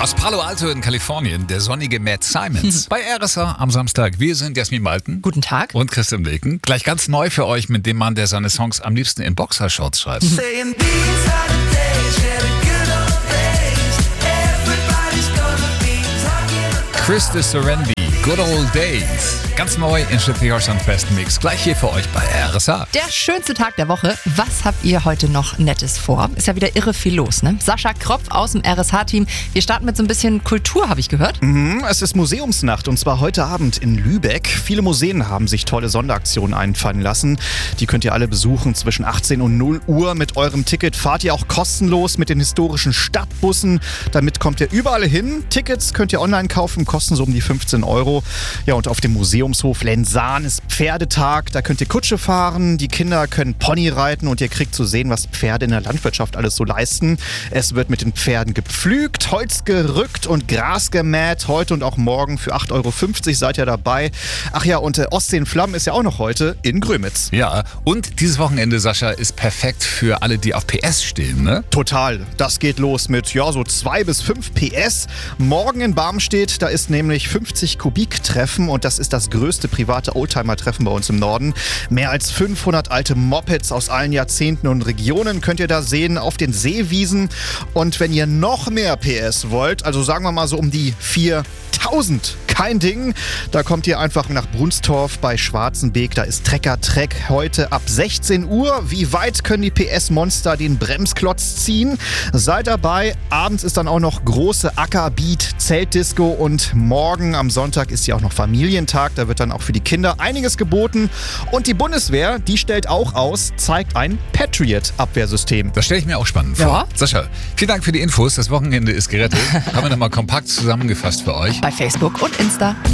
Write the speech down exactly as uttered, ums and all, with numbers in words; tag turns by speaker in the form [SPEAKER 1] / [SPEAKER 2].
[SPEAKER 1] Aus Palo Alto in Kalifornien, der sonnige Matt Simons. Bei R S A am Samstag. Wir sind Jasmin Malten.
[SPEAKER 2] Guten Tag.
[SPEAKER 1] Und Christian Wilken. Gleich ganz neu für euch mit dem Mann, der seine Songs am liebsten in Boxershorts schreibt. Chris de Serendi, Good Old Days. Ganz neu in Schlippi Horsans besten Mix. Gleich hier für euch bei R S A.
[SPEAKER 2] Der schönste Tag der Woche. Was habt ihr heute noch Nettes vor? Ist ja wieder irre viel los, ne? Sascha Kropf aus dem R S H-Team. Wir starten mit so ein bisschen Kultur, habe ich gehört.
[SPEAKER 3] Mhm, es ist Museumsnacht und zwar heute Abend in Lübeck. Viele Museen haben sich tolle Sonderaktionen einfallen lassen. Die könnt ihr alle besuchen zwischen achtzehn und null Uhr. Mit eurem Ticket fahrt ihr auch kostenlos mit den historischen Stadtbussen. Damit kommt ihr überall hin. Tickets könnt ihr online kaufen, kosten so um die fünfzehn Euro. Ja, und auf dem Museumshof Lenzahn ist Pferdetag. Da könnt ihr Kutsche fahren, die Kinder können Pony reiten und ihr kriegt zu sehen, was Pferde in der Landwirtschaft alles so leisten. Es wird mit den Pferden gepflügt, Holz gerückt und Gras gemäht. Heute und auch morgen für acht Euro fünfzig seid ihr dabei. Ach ja, und äh, Ostsee in Flammen ist ja auch noch heute in Grömitz.
[SPEAKER 1] Ja, und dieses Wochenende, Sascha, ist perfekt für alle, die auf P S stehen, ne?
[SPEAKER 3] Total. Das geht los mit, ja, so zwei bis fünf P S. Morgen in Barmstedt, da ist nämlich fünfzig Kubik-Treffen und das ist das größte private Oldtimer-Treffen bei uns im Norden. Mehr als fünfhundert alte Mopeds aus allen Jahrzehnten und Regionen könnt ihr da sehen auf den Seewiesen. Und wenn ihr noch mehr P S wollt, also sagen wir mal so um die viertausend, kein Ding, da kommt ihr einfach nach Brunstorf bei Schwarzenbeek. Da ist Trecker Trek heute ab sechzehn Uhr. Wie weit können die P S-Monster den Bremsklotz ziehen? Seid dabei. Abends ist dann auch noch große Ackerbeat, Zeltdisco und morgen am Sonntag ist ja auch noch Familientag. Da wird dann auch für die Kinder einiges geboten. Und die Bundeswehr, die stellt auch aus, zeigt ein Patriot-Abwehrsystem.
[SPEAKER 1] Das stelle ich mir auch spannend vor.
[SPEAKER 2] Ja.
[SPEAKER 1] Sascha, vielen Dank für die Infos. Das Wochenende ist gerettet. Haben wir nochmal kompakt zusammengefasst für euch.
[SPEAKER 2] Bei Facebook und Insta.